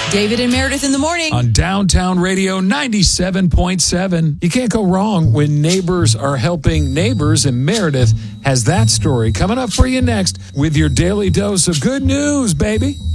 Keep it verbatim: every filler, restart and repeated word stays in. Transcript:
David and Meredith in the morning. On Downtown Radio ninety-seven point seven. You can't go wrong when neighbors are helping neighbors, and Meredith has that story coming up for you next with your daily dose of good news, baby.